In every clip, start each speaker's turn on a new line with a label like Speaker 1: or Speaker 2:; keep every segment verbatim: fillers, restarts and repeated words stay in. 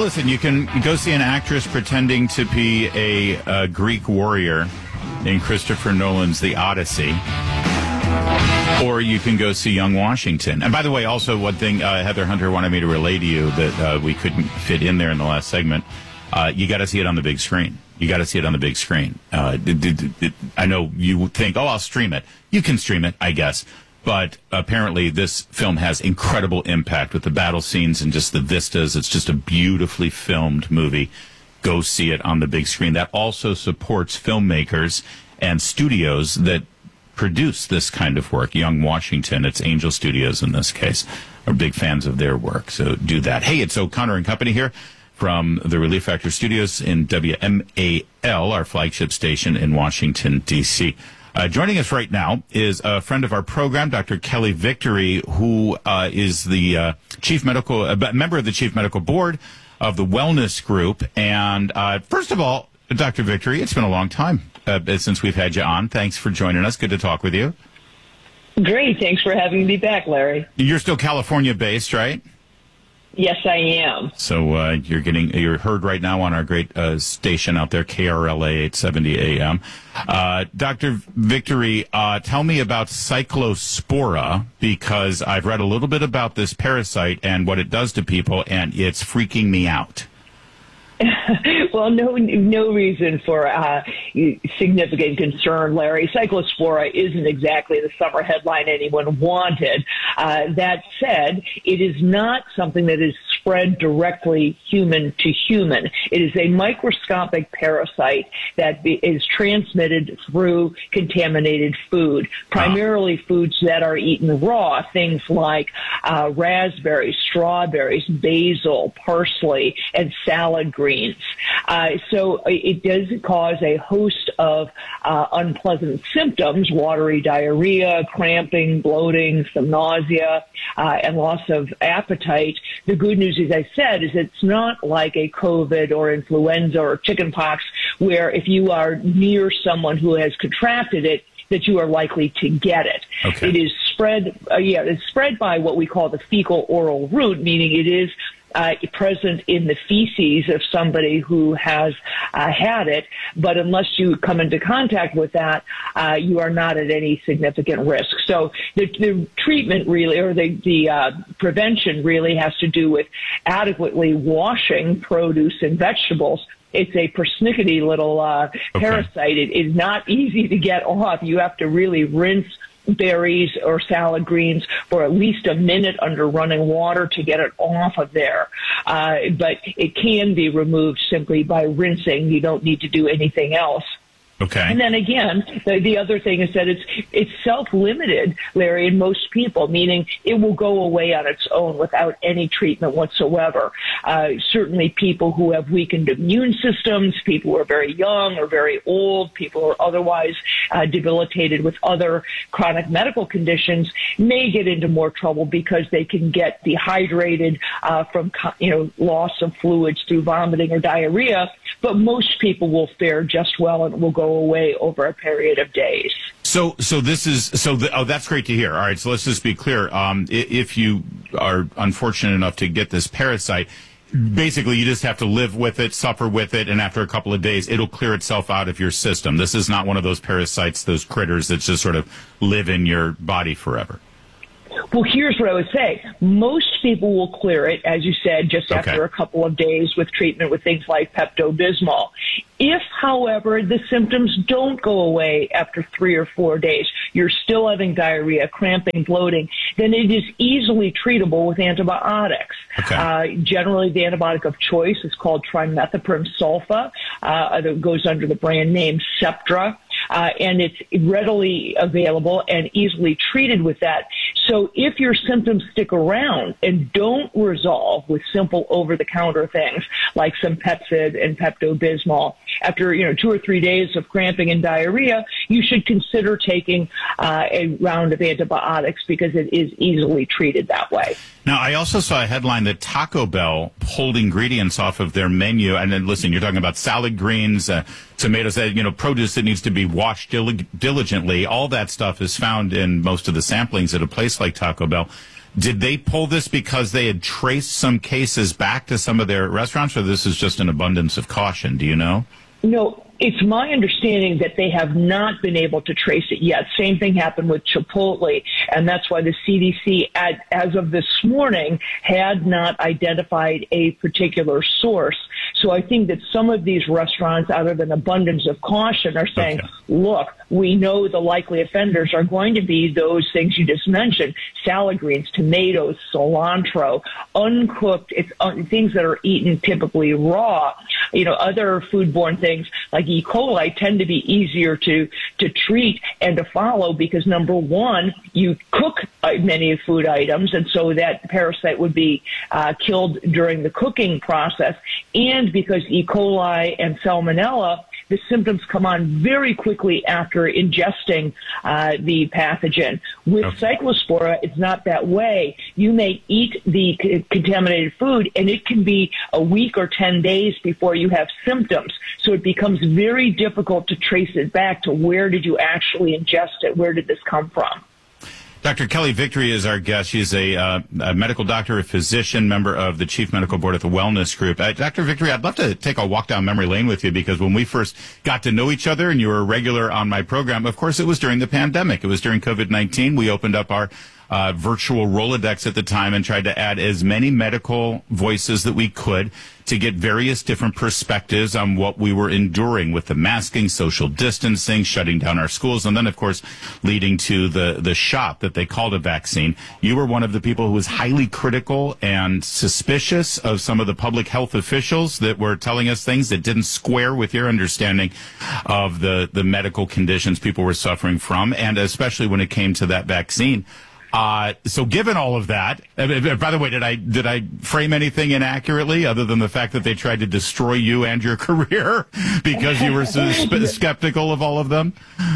Speaker 1: listen, you can go see an actress pretending to be a, a Greek warrior in Christopher Nolan's The Odyssey. Or you can go see Young Washington. And by the way, also one thing uh, Heather Hunter wanted me to relay to you that uh, we couldn't fit in there in the last segment. Uh, you got to see it on the big screen. You got to see it on the big screen. Uh, it, it, it, I know you think, oh, I'll stream it. You can stream it, I guess. But apparently this film has incredible impact with the battle scenes and just the vistas. It's just a beautifully filmed movie. Go see it on the big screen. That also supports filmmakers and studios that produce this kind of work. Young Washington, it's Angel Studios in this case, are big fans of their work. So do that. Hey, it's O'Connor and Company here from the Relief Factor Studios in W M A L, our flagship station in Washington, D C Uh, joining us right now is a friend of our program, Doctor Kelly Victory, who uh, is the uh, chief medical uh, member of the chief medical board of the Wellness Group. And uh, first of all, Doctor Victory, it's been a long time uh, since we've had you on. Thanks for joining us. Good to talk with you.
Speaker 2: Great. Thanks for having me back, Larry.
Speaker 1: You're still California-based, right?
Speaker 2: Yes, I am.
Speaker 1: So uh, you're getting you're heard right now on our great uh, station out there, K R L A eight seventy A M. Uh, Doctor Victory, uh, tell me about Cyclospora, because I've read a little bit about this parasite and what it does to people, and it's freaking me out.
Speaker 2: Well, no, no reason for uh, significant concern, Larry. Cyclospora isn't exactly the summer headline anyone wanted. Uh, that said, it is not something that is spread directly human to human. It is a microscopic parasite that be, is transmitted through contaminated food, primarily foods that are eaten raw, things like uh, raspberries, strawberries, basil, parsley, and salad greens. Uh, so it does cause a host of uh, unpleasant symptoms: watery diarrhea, cramping, bloating, some nausea, uh, and loss of appetite. The good news, as I said, is it's not like a COVID or influenza or chickenpox, where if you are near someone who has contracted it, that you are likely to get it.
Speaker 1: Okay.
Speaker 2: It is spread, uh, yeah, it's spread by what we call the fecal oral route, meaning it is Uh, present in the feces of somebody who has uh, had it, but unless you come into contact with that, uh, you are not at any significant risk. So the, the treatment really, or the, the uh, prevention really has to do with adequately washing produce and vegetables. It's a persnickety little uh,
Speaker 1: okay.
Speaker 2: parasite. It is not easy to get off. You have to really rinse berries or salad greens for at least a minute under running water to get it off of there. Uh, but it can be removed simply by rinsing. You don't need to do anything else.
Speaker 1: Okay.
Speaker 2: And then again, the, the other thing is that it's it's self-limited, Larry, in most people, meaning it will go away on its own without any treatment whatsoever. Uh, certainly people who have weakened immune systems, people who are very young or very old, people who are otherwise uh, debilitated with other chronic medical conditions may get into more trouble because they can get dehydrated uh, from, you know, loss of fluids through vomiting or diarrhea. But most people will fare just well and will go away over a period of days.
Speaker 1: So, so this is so. The, oh, that's great to hear. All right, so let's just be clear. Um, if you are unfortunate enough to get this parasite, basically you just have to live with it, suffer with it, and after a couple of days, it'll clear itself out of your system. This is not one of those parasites, those critters that just sort of live in your body forever.
Speaker 2: Well, here's what I would say. Most people will clear it, as you said, just
Speaker 1: Okay.
Speaker 2: after a couple of days with treatment with things like Pepto-Bismol. If, however, the symptoms don't go away after three or four days, you're still having diarrhea, cramping, bloating, then it is easily treatable with antibiotics.
Speaker 1: Okay.
Speaker 2: Uh, generally, the antibiotic of choice is called trimethoprim sulfa. Uh, it goes under the brand name Septra. Uh, and it's readily available and easily treated with that. So if your symptoms stick around and don't resolve with simple over-the-counter things like some Pepcid and Pepto-Bismol, after, you know, two or three days of cramping and diarrhea, you should consider taking uh, a round of antibiotics because it is easily treated that way.
Speaker 1: Now, I also saw a headline that Taco Bell pulled ingredients off of their menu. And then, listen, you're talking about salad greens, uh, tomatoes, uh, you know, produce that needs to be washed dil- diligently. All that stuff is found in most of the samplings at a place like Taco Bell. Did they pull this because they had traced some cases back to some of their restaurants, or this is just an abundance of caution? Do you know?
Speaker 2: No, it's my understanding that they have not been able to trace it yet. Same thing happened with Chipotle, and that's why the C D C, at, as of this morning, had not identified a particular source. So I think that some of these restaurants, out of an abundance of caution, are saying, okay, look, we know the likely offenders are going to be those things you just mentioned: salad greens, tomatoes, cilantro, uncooked, it's uh, things that are eaten typically raw. You know, other foodborne things like E. coli tend to be easier to, to treat and to follow because, number one, you cook many food items, and so that parasite would be uh, killed during the cooking process, and because E. coli and salmonella, the symptoms come on very quickly after ingesting uh, the pathogen. With okay. Cyclospora, it's not that way. You may eat the c- contaminated food, and it can be a week or ten days before you have symptoms. So it becomes very difficult to trace it back to where did you actually ingest it? Where did this come from?
Speaker 1: Doctor Kelly Victory is our guest. She's a, uh, a medical doctor, a physician, member of the Chief Medical Board at the Wellness Group. Uh, Doctor Victory, I'd love to take a walk down memory lane with you because when we first got to know each other and you were a regular on my program, of course, it was during the pandemic. It was during COVID nineteen. We opened up our uh, virtual Rolodex at the time and tried to add as many medical voices that we could to get various different perspectives on what we were enduring with the masking, social distancing, shutting down our schools, and then, of course, leading to the, the shot that they called a vaccine. You were one of the people who was highly critical and suspicious of some of the public health officials that were telling us things that didn't square with your understanding of the, the medical conditions people were suffering from, and especially when it came to that vaccine. Uh, so given all of that, uh, by the way, did I did I frame anything inaccurately other than the fact that they tried to destroy you and your career because you were so sp- skeptical of all of them?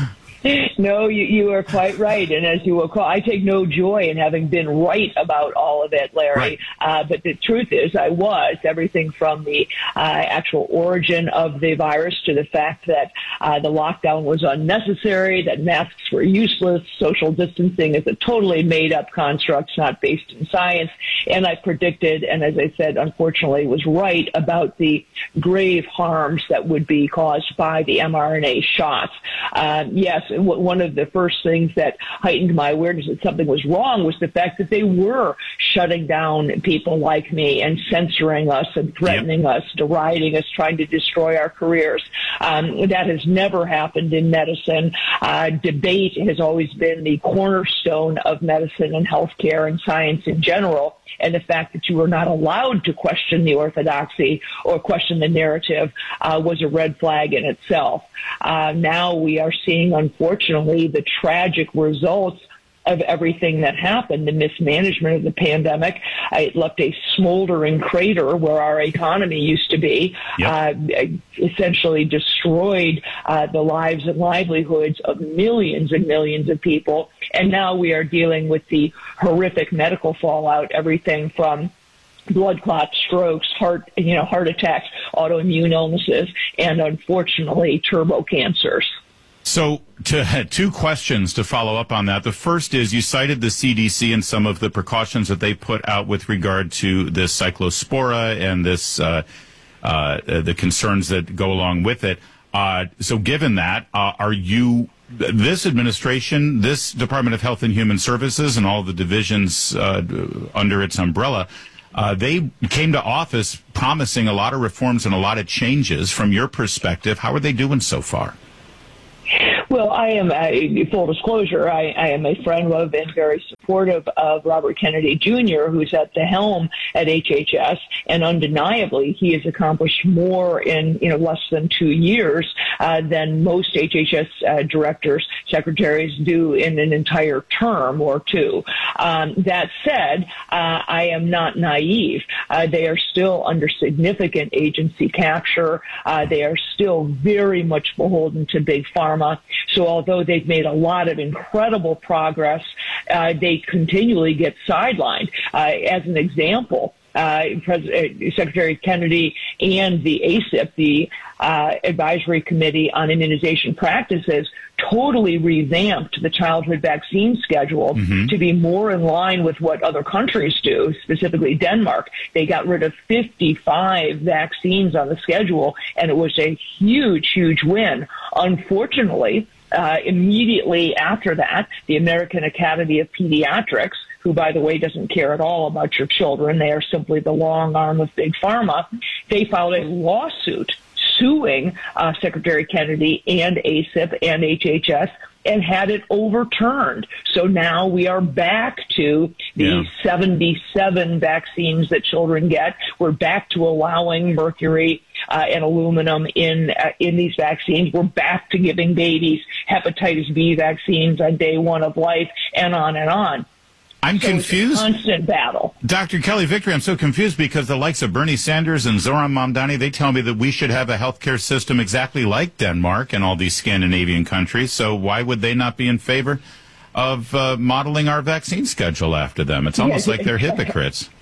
Speaker 2: No, you, you are quite right. And as you will call, I take no joy in having been right about all of it, Larry.
Speaker 1: Right.
Speaker 2: Uh, but the truth is I was. Everything from the uh, actual origin of the virus to the fact that uh, the lockdown was unnecessary, that masks were useless, social distancing is a totally made-up construct, not based in science. And I predicted, and as I said, unfortunately, was right about the grave harms that would be caused by the mRNA shots. Um, yes, one of the first things that heightened my awareness that something was wrong was the fact that they were shutting down people like me and censoring us and threatening yep. us, deriding us, trying to destroy our careers. Um, that has never happened in medicine. Uh, debate has always been the cornerstone of medicine and healthcare and science in general. And the fact that you were not allowed to question the orthodoxy or question the narrative uh, was a red flag in itself. Uh, now we are seeing, unfortunately, the tragic results of everything that happened, the mismanagement of the pandemic. It left a smoldering crater where our economy used to be, yep. uh, essentially destroyed uh, the lives and livelihoods of millions and millions of people. And now we are dealing with the horrific medical fallout, everything from blood clots, strokes, heart, you know, heart attacks, autoimmune illnesses, and unfortunately, turbo cancers.
Speaker 1: So to, two questions to follow up on that. The first is you cited the C D C and some of the precautions that they put out with regard to this cyclospora and this uh, uh, the concerns that go along with it. Uh, so given that, uh, are you this administration, this Department of Health and Human Services and all the divisions uh, under its umbrella, Uh, they came to office promising a lot of reforms and a lot of changes. From your perspective, how are they doing so far?
Speaker 2: Well, I am, uh, full disclosure, I, I am a friend of and very supportive of Robert Kennedy Junior, who's at the helm at H H S, and undeniably he has accomplished more in, you know, less than two years uh, than most H H S uh, directors, secretaries do in an entire term or two. Um, that said, uh, I am not naive. Uh, they are still under significant agency capture. Uh, they are still very much beholden to Big Pharma. So although they've made a lot of incredible progress, uh, they continually get sidelined. Uh, as an example, uh, President, Secretary Kennedy and the A C I P, the uh, Advisory Committee on Immunization Practices, totally revamped the childhood vaccine schedule mm-hmm. to be more in line with what other countries do, specifically Denmark. They got rid of fifty-five vaccines on the schedule, and it was a huge, huge win. Unfortunately, uh, immediately after that, the American Academy of Pediatrics, who, by the way, doesn't care at all about your children, they are simply the long arm of Big Pharma, they filed a lawsuit suing uh, Secretary Kennedy and A C I P and H H S and had it overturned. So now we are back to the yeah. seventy-seven vaccines that children get. We're back to allowing mercury uh, and aluminum in uh, in these vaccines. We're back to giving babies hepatitis B vaccines on day one of life, and on and on.
Speaker 1: I'm
Speaker 2: so
Speaker 1: confused.
Speaker 2: It's a constant battle.
Speaker 1: Doctor Kelly Victory, I'm so confused because the likes of Bernie Sanders and Zoran Mamdani, they tell me that we should have a healthcare system exactly like Denmark and all these Scandinavian countries. So why would they not be in favor of uh, modeling our vaccine schedule after them? It's almost yes. like they're hypocrites.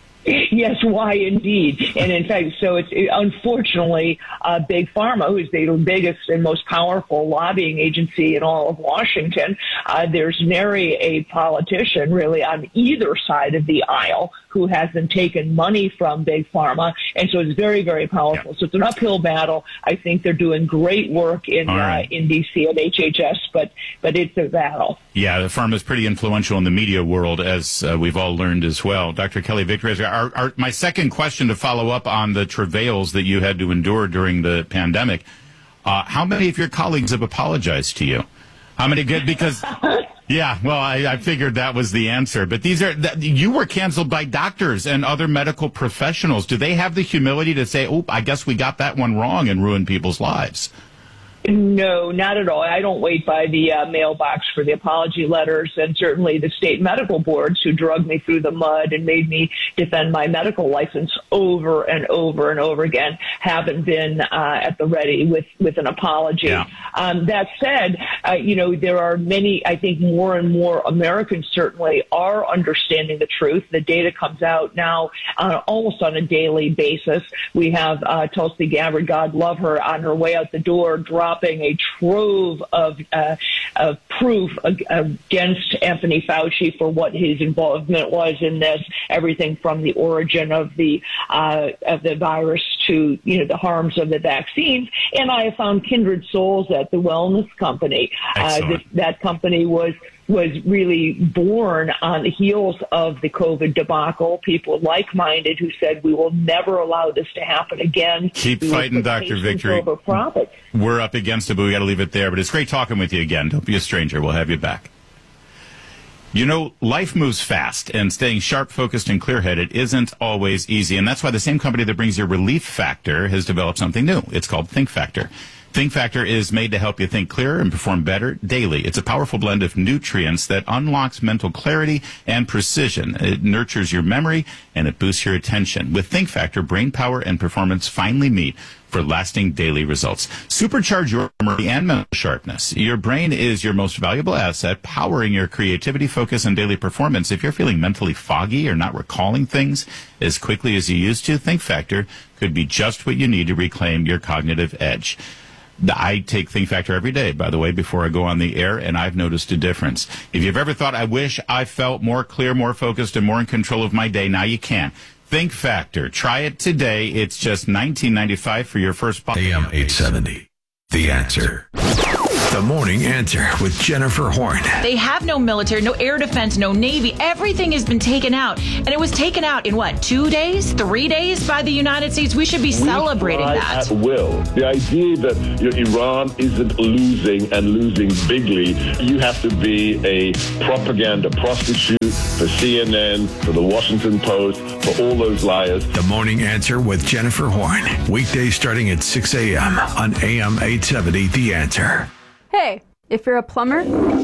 Speaker 2: Yes, why indeed. And in fact, so it's it, unfortunately, uh, Big Pharma, who is the biggest and most powerful lobbying agency in all of Washington, uh, there's nary a politician really on either side of the aisle who hasn't taken money from Big Pharma. And so it's very, very powerful. Yeah. So it's an uphill battle. I think they're doing great work in right. uh, in D C and H H S, but but it's a battle.
Speaker 1: Yeah, the pharma is pretty influential in the media world, as uh, we've all learned as well. Doctor Kelly Victory, our, our, my second question to follow up on the travails that you had to endure during the pandemic, uh, how many of your colleagues have apologized to you? How many good? Because, yeah, well, I, I figured that was the answer. But these are, you were canceled by doctors and other medical professionals. Do they have the humility to say, oh, I guess we got that one wrong and ruined people's lives?
Speaker 2: No, not at all. I don't wait by the uh, mailbox for the apology letters, and certainly the state medical boards who dragged me through the mud and made me defend my medical license over and over and over again haven't been uh, at the ready with, with an apology. Yeah. Um, that said, uh, you know, there are many, I think more and more Americans certainly are understanding the truth. The data comes out now uh, almost on a daily basis. We have uh, Tulsi Gabbard, God love her, on her way out the door, dropping a trove of, uh, of proof against Anthony Fauci for what his involvement was in this, everything from the origin of the uh, of the virus to, you know, the harms of the vaccines. And I have found kindred souls at the wellness company. Uh, this, that company was was really born on the heels of the COVID debacle. People like-minded who said, we will never allow this to happen again.
Speaker 1: Keep we fighting, Doctor Victory.
Speaker 2: Over profit.
Speaker 1: We're up against it, but we got to leave it there. But it's great talking with you again. Don't be a stranger. We'll have you back. You know, life moves fast, and staying sharp, focused, and clear-headed isn't always easy. And that's why the same company that brings you Relief Factor has developed something new. It's called Think Factor. Think Factor is made to help you think clearer and perform better daily. It's a powerful blend of nutrients that unlocks mental clarity and precision. It nurtures your memory, and it boosts your attention. With Think Factor, brain power and performance finally meet for lasting daily results. Supercharge your memory and mental sharpness. Your brain is your most valuable asset, powering your creativity, focus, and daily performance. If you're feeling mentally foggy or not recalling things as quickly as you used to, Think Factor could be just what you need to reclaim your cognitive edge. I take Think Factor every day, by the way, before I go on the air, and I've noticed a difference. If you've ever thought, I wish I felt more clear, more focused, and more in control of my day, now you can. Think Factor. Try it today. It's just nineteen ninety-five for your first box.
Speaker 3: A M eight seventy. The Answer. The Morning Answer with Jennifer Horn.
Speaker 4: They have no military, no air defense, no Navy. Everything has been taken out. And it was taken out in what, two days, three days by the United States? We should be we celebrating that.
Speaker 5: At will. The idea that you know, Iran isn't losing and losing bigly, you have to be a propaganda prostitute for C N N, for the Washington Post, for all those liars.
Speaker 3: The Morning Answer with Jennifer Horn. Weekdays starting at six a.m. on A M eight seventy, The Answer.
Speaker 6: Hey, if you're a plumber,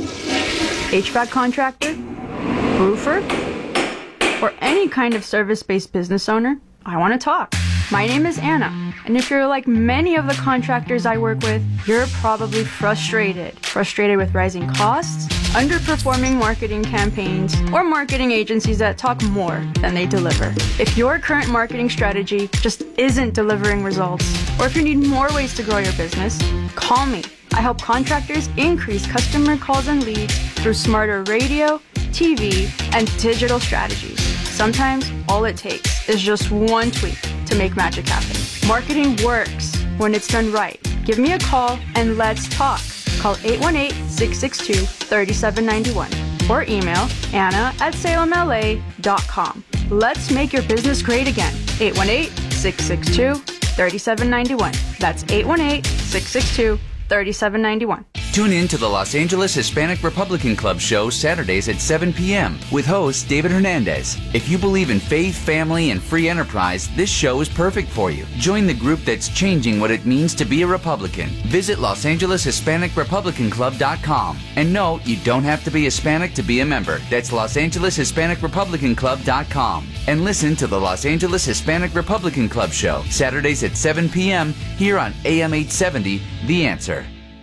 Speaker 6: H V A C contractor, roofer, or any kind of service-based business owner, I want to talk. My name is Anna, and if you're like many of the contractors I work with, you're probably frustrated. Frustrated with rising costs, underperforming marketing campaigns, or marketing agencies that talk more than they deliver. If your current marketing strategy just isn't delivering results, or if you need more ways to grow your business, call me. I help contractors increase customer calls and leads through smarter radio, T V, and digital strategies. Sometimes all it takes is just one tweak to make magic happen. Marketing works when it's done right. Give me a call and let's talk. Call eight one eight, six six two, three seven nine one or email Anna at salem L A dot com. Let's make your business great again. eight one eight, six six two, three seven nine one. That's eight one eight, six six two, three seven nine one.
Speaker 7: Tune in to the Los Angeles Hispanic Republican Club show Saturdays at seven p.m. with host David Hernandez. If you believe in faith, family, and free enterprise, this show is perfect for you. Join the group that's changing what it means to be a Republican. Visit Los Angeles Hispanic Republican Club dot com. And no, you don't have to be Hispanic to be a member. That's Los Angeles Hispanic Republican Club dot com. And listen to the Los Angeles Hispanic Republican Club show Saturdays at seven p.m. here on A M eight seventy, The Answer.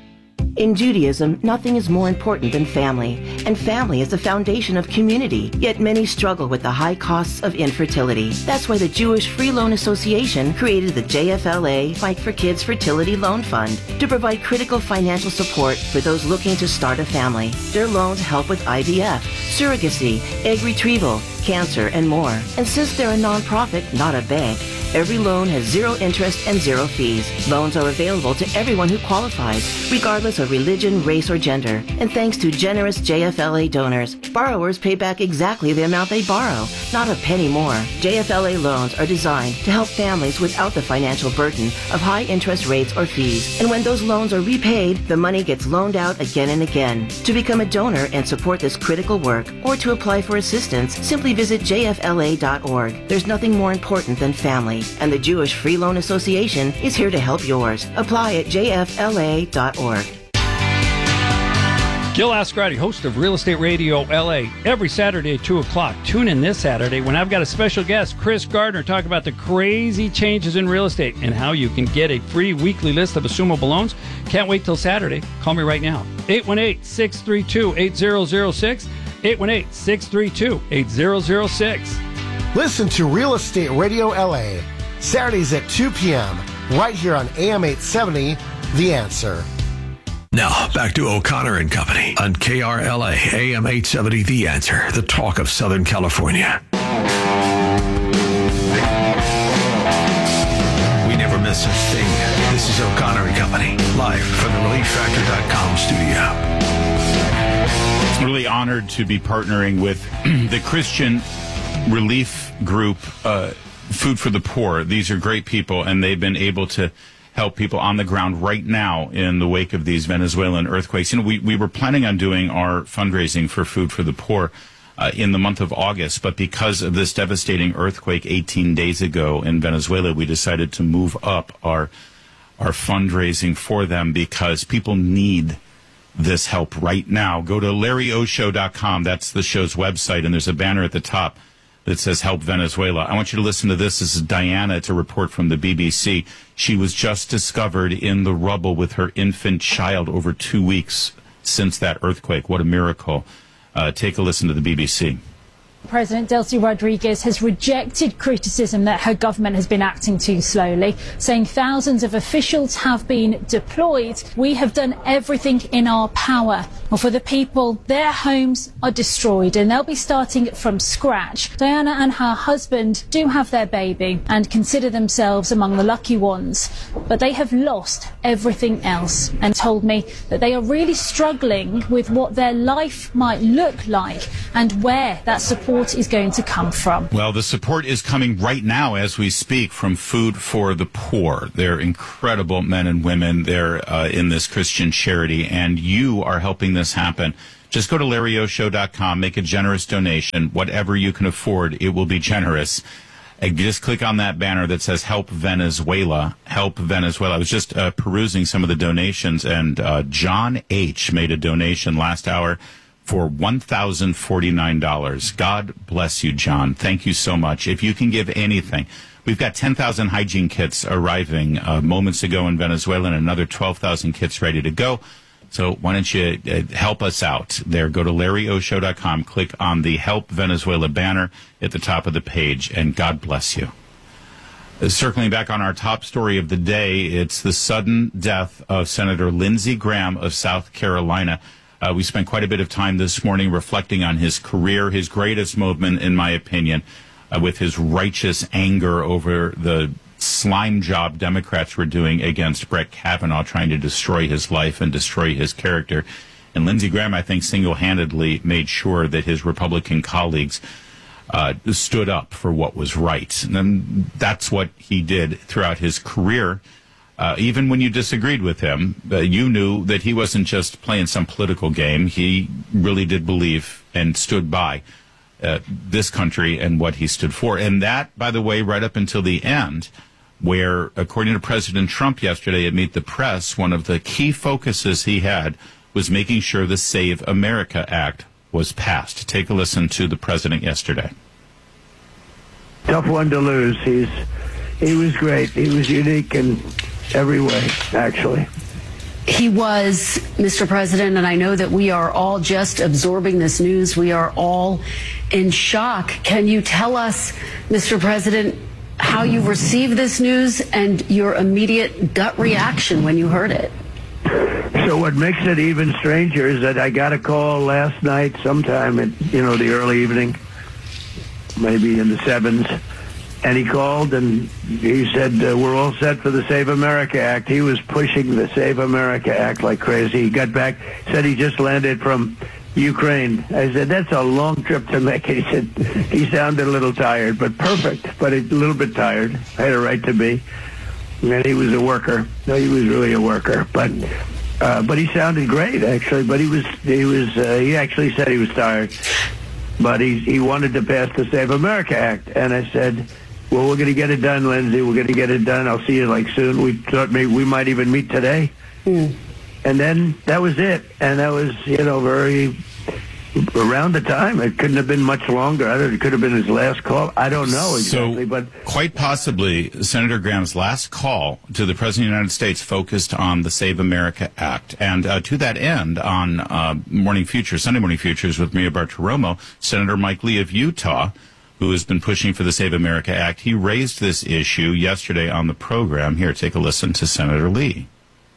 Speaker 8: In Judaism, nothing is more important than family, and family is the foundation of community, yet many struggle with the high costs of infertility. That's why the Jewish Free Loan Association created the J F L A Fight for Kids Fertility Loan Fund to provide critical financial support for those looking to start a family. Their loans help with I V F, surrogacy, egg retrieval, cancer, and more. And since they're a nonprofit, not a bank, every loan has zero interest and zero fees. Loans are available to everyone who qualifies, regardless of religion, race, or gender. And thanks to generous J F L A donors, borrowers pay back exactly the amount they borrow, not a penny more. J F L A loans are designed to help families without the financial burden of high interest rates or fees. And when those loans are repaid, the money gets loaned out again and again. To become a donor and support this critical work, or to apply for assistance, simply visit J F L A dot org. There's nothing more important than family, and the Jewish Free Loan Association is here to help yours. Apply at J F L A dot org.
Speaker 9: Gil Ascarati, host of Real Estate Radio L A, every Saturday at two o'clock. Tune in this Saturday when I've got a special guest, Chris Gardner, talk about the crazy changes in real estate and how you can get a free weekly list of assumable loans. Can't wait till Saturday. Call me right now. eight one eight, six three two, eight zero zero six. eight one eight, six three two, eight zero zero six.
Speaker 10: Listen to Real Estate Radio L A, Saturdays at two p.m., right here on A M eight seventy, The Answer.
Speaker 3: Now, back to O'Connor and Company on K R L A, A M eight seventy, The Answer, the talk of Southern California. We never miss a thing. This is O'Connor and Company, live from the relief factor dot com studio.
Speaker 1: I'm really honored to be partnering with the Christian relief group, uh, Food for the Poor. These are great people, and they've been able to help people on the ground right now in the wake of these Venezuelan earthquakes. You know, we, we were planning on doing our fundraising for Food for the Poor uh, in the month of August, but because of this devastating earthquake eighteen days ago in Venezuela, we decided to move up our our fundraising for them because people need this help right now. Go to Larry O Show dot com. That's the show's website, and there's a banner at the top that says Help Venezuela. I want you to listen to this. This is Diana. It's a report from the B B C. She was just discovered in the rubble with her infant child over two weeks since that earthquake. What a miracle. Uh, take a listen to the B B C.
Speaker 11: President Delcy Rodriguez has rejected criticism that her government has been acting too slowly, saying thousands of officials have been deployed. We have done everything in our power. Well, for the people, their homes are destroyed and they'll be starting from scratch. Diana and her husband do have their baby and consider themselves among the lucky ones, but they have lost everything else and told me that they are really struggling with what their life might look like and where that support is going to come from.
Speaker 1: Well, the support is coming right now as we speak from Food for the Poor. They're incredible men and women. They're uh, in this Christian charity, and you are helping this happen. Just go to Larry O Show dot com, make a generous donation. Whatever you can afford, it will be generous. And just click on that banner that says Help Venezuela. Help Venezuela. I was just uh, perusing some of the donations, and uh, John H. made a donation last hour for one thousand forty-nine dollars. God bless you, John. Thank you so much. If you can give anything, we've got ten thousand hygiene kits arriving uh, moments ago in Venezuela and another twelve thousand kits ready to go. So why don't you uh, help us out there? Go to larry o show dot com, click on the Help Venezuela banner at the top of the page, and God bless you. Uh, circling back on our top story of the day, it's the sudden death of Senator Lindsey Graham of South Carolina. Uh, we spent quite a bit of time this morning reflecting on his career, his greatest moment, in my opinion, uh, with his righteous anger over the slime job Democrats were doing against Brett Kavanaugh, trying to destroy his life and destroy his character. And Lindsey Graham, I think, single-handedly made sure that his Republican colleagues uh, stood up for what was right. And that's what he did throughout his career. Uh, even when you disagreed with him, uh, you knew that he wasn't just playing some political game. He really did believe and stood by uh, this country and what he stood for. And that, by the way, right up until the end, where, according to President Trump yesterday at Meet the Press, one of the key focuses he had was making sure the Save America Act was passed. Take a listen to the president yesterday.
Speaker 12: Tough one to lose. He's he was great. He was unique in every way, actually.
Speaker 13: He was, Mister President, and I know that we are all just absorbing this news. We are all in shock. Can you tell us, Mister President, how you received this news and your immediate gut reaction when you heard it?
Speaker 12: So what makes it even stranger is that I got a call last night sometime in, you know, the early evening, maybe in the sevens, and he called and he said, uh, we're all set for the Save America Act. He was pushing the Save America Act like crazy. He got back, said he just landed from Ukraine. I said, that's a long trip to make. He said, he sounded a little tired, but perfect, but a little bit tired. I had a right to be. And he was a worker. No, he was really a worker. But uh, but he sounded great, actually. But he was, he was, uh, he actually said he was tired. But he, he wanted to pass the Save America Act. And I said, well, we're going to get it done, Lindsey. We're going to get it done. I'll see you, like, soon. We thought maybe we might even meet today. Mm. And then that was it. And that was, you know, very around the time. It couldn't have been much longer. I don't, it could have been his last call. I don't know exactly.
Speaker 1: So,
Speaker 12: but
Speaker 1: quite possibly, Senator Graham's last call to the President of the United States focused on the Save America Act. And uh, to that end, on uh, Morning Futures, Sunday Morning Futures with Maria Bartiromo, Senator Mike Lee of Utah, who has been pushing for the Save America Act, he raised this issue yesterday on the program. Here, take a listen to Senator Lee.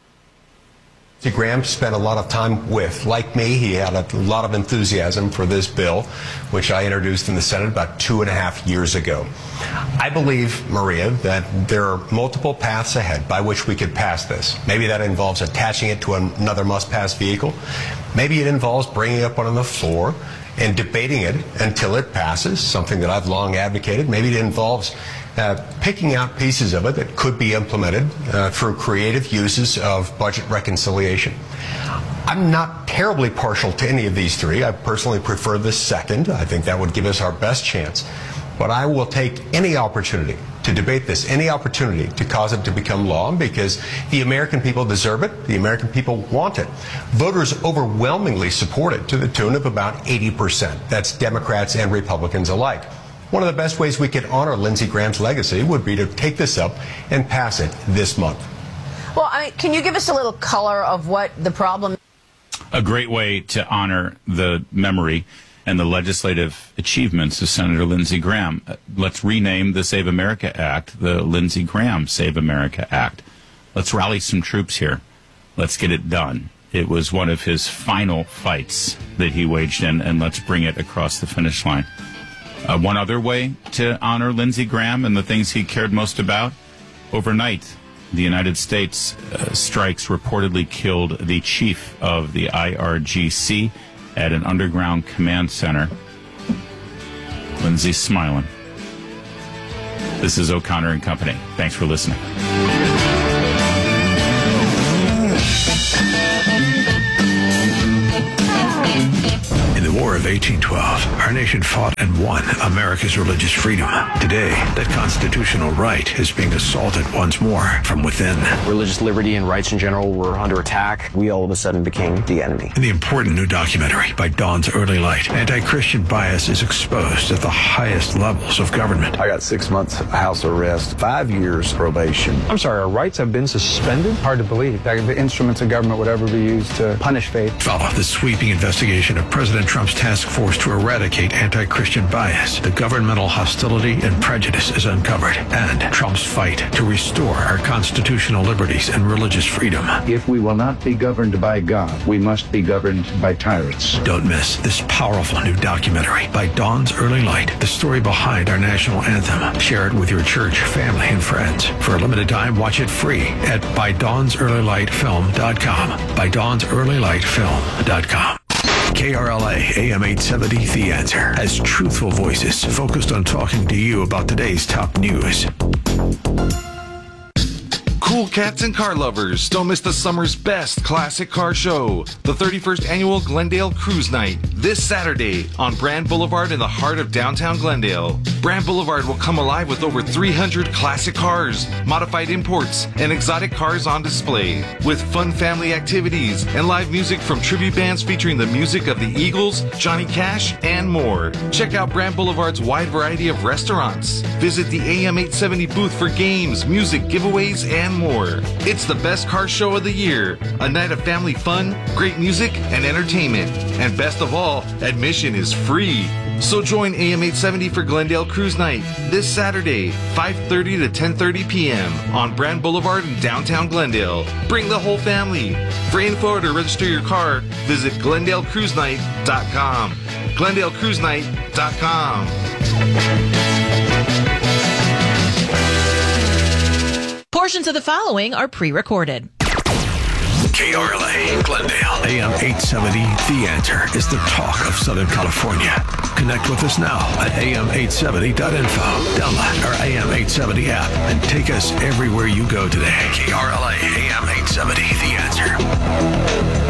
Speaker 14: Graham spent a lot of time with. Like me, he had a lot of enthusiasm for this bill, which I introduced in the Senate about two and a half years ago. I believe, Maria, that there are multiple paths ahead by which we could pass this. Maybe that involves attaching it to another must-pass vehicle. Maybe it involves bringing it up on the floor and debating it until it passes, something that I've long advocated. Maybe it involves Uh, picking out pieces of it that could be implemented uh, through creative uses of budget reconciliation. I'm not terribly partial to any of these three. I personally prefer the second. I think that would give us our best chance. But I will take any opportunity to debate this, any opportunity to cause it to become law, because the American people deserve it. The American people want it. Voters overwhelmingly support it to the tune of about eighty percent. That's Democrats and Republicans alike. One of the best ways we could honor Lindsey Graham's legacy would be to take this up and pass it this month.
Speaker 15: Well, I mean, can you give us a little color of what the problem is?
Speaker 1: A great way to honor the memory and the legislative achievements of Senator Lindsey Graham. Let's rename the Save America Act the Lindsey Graham Save America Act. Let's rally some troops here. Let's get it done. It was one of his final fights that he waged in, and let's bring it across the finish line. Uh, one other way to honor Lindsey Graham and the things he cared most about, overnight, the United States uh, strikes reportedly killed the chief of the I R G C at an underground command center. Lindsey's smiling. This is O'Connor and Company. Thanks for listening.
Speaker 3: In the war of eighteen twelve, our nation fought and won America's religious freedom. Today, that constitutional right is being assaulted once more from within.
Speaker 16: Religious liberty and rights in general were under attack. We all of a sudden became the enemy.
Speaker 3: In the important new documentary by Dawn's Early Light, anti-Christian bias is exposed at the highest levels of government.
Speaker 17: I got six months house arrest, five years probation.
Speaker 18: I'm sorry, our rights have been suspended? Hard to believe that the instruments of government would ever be used to punish faith.
Speaker 3: Follow the sweeping investigation of President Trump's task force to eradicate anti-Christian bias. The governmental hostility and prejudice is uncovered, and Trump's fight to restore our constitutional liberties and religious freedom.
Speaker 19: If we will not be governed by God, we must be governed by tyrants.
Speaker 3: Don't miss this powerful new documentary by Dawn's Early Light, the story behind our national anthem. Share it with your church, family, and friends. For a limited time, watch it free at by dawns early light film dot com. by dawns early light film dot com. K R L A A M eight seventy The Answer has truthful voices focused on talking to you about today's top news.
Speaker 20: Cool cats and car lovers, don't miss the summer's best classic car show, the thirty-first Annual Glendale Cruise Night, this Saturday on Brand Boulevard in the heart of downtown Glendale. Brand Boulevard will come alive with over three hundred classic cars, modified imports, and exotic cars on display, with fun family activities and live music from tribute bands featuring the music of the Eagles, Johnny Cash, and more. Check out Brand Boulevard's wide variety of restaurants. Visit the A M eight seventy booth for games, music, giveaways, and more. It's the best car show of the year. A night of family fun, great music, and entertainment. And best of all, admission is free. So join A M eight seventy for Glendale Cruise Night this Saturday, five thirty to ten thirty p.m. on Brand Boulevard in downtown Glendale. Bring the whole family. For info or to register your car, visit glendale cruise night dot com. glendale cruise night dot com.
Speaker 4: Portions of the following are pre-recorded.
Speaker 3: K R L A Glendale A M eight seventy The Answer is the talk of Southern California. Connect with us now at A M eight seventy dot info. Download our A M eight seventy app and take us everywhere you go today. K R L A A M eight seventy The Answer.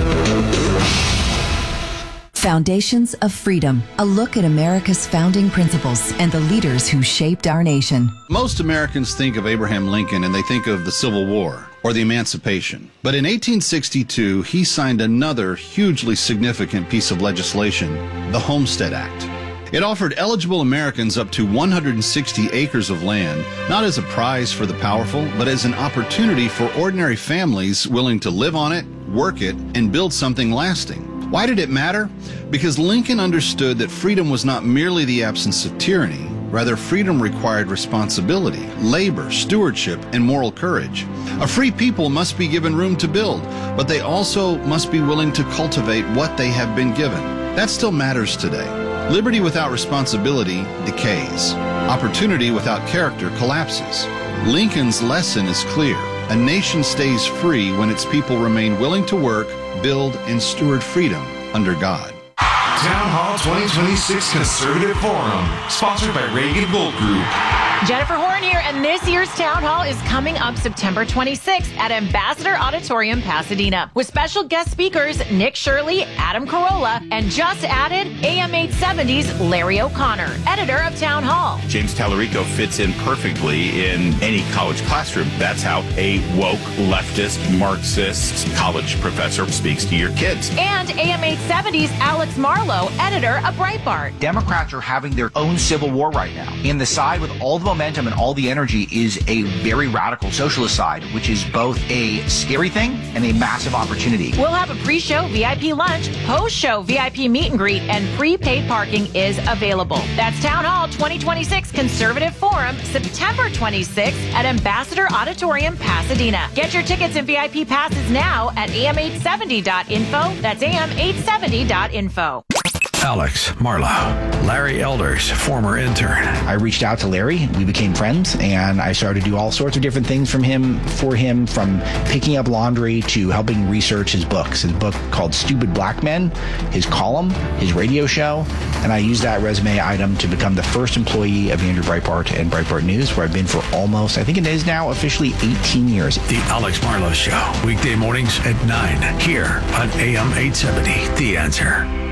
Speaker 21: Foundations of Freedom, a look at America's founding principles and the leaders who shaped our nation.
Speaker 22: Most Americans think of Abraham Lincoln and they think of the Civil War or the Emancipation. But in eighteen sixty-two, he signed another hugely significant piece of legislation, the Homestead Act. It offered eligible Americans up to one hundred sixty acres of land, not as a prize for the powerful, but as an opportunity for ordinary families willing to live on it, work it, and build something lasting. Why did it matter? Because Lincoln understood that freedom was not merely the absence of tyranny. Rather, freedom required responsibility, labor, stewardship, and moral courage. A free people must be given room to build, but they also must be willing to cultivate what they have been given. That still matters today. Liberty without responsibility decays. Opportunity without character collapses. Lincoln's lesson is clear. A nation stays free when its people remain willing to work, build, and steward freedom under God.
Speaker 20: Town Hall twenty twenty-six Conservative Forum, sponsored by Reagan Gold Group.
Speaker 4: Jennifer Horn here, and this year's Town Hall is coming up September twenty-sixth at Ambassador Auditorium, Pasadena, with special guest speakers Nick Shirley, Adam Carolla, and just added A M eight seventy's Larry O'Connor, editor of Town Hall.
Speaker 1: James Tallarico fits in perfectly in any college classroom. That's how a woke, leftist, Marxist college professor speaks to your kids.
Speaker 4: And A M eight seventy's Alex Marlowe, editor of Breitbart.
Speaker 23: Democrats are having their own civil war right now. And the side with all the momentum and all the energy is a very radical socialist side, which is both a scary thing and a massive opportunity.
Speaker 4: We'll have a pre-show V I P lunch, post-show V I P meet and greet, and prepaid parking is available. That's Town Hall twenty twenty-six Conservative Forum, September twenty-sixth at Ambassador Auditorium, Pasadena. Get your tickets and V I P passes now at A M eight seventy dot info. That's A M eight seventy dot info.
Speaker 3: Alex Marlowe, Larry Elders, former intern.
Speaker 23: I reached out to Larry. We became friends, and I started to do all sorts of different things from him, for him, from picking up laundry to helping research his books. His book called Stupid Black Men, his column, his radio show, and I used that resume item to become the first employee of Andrew Breitbart and Breitbart News, where I've been for almost, I think it is now officially eighteen years.
Speaker 3: The Alex Marlowe Show, weekday mornings at nine, here on A M eight seventy, The Answer.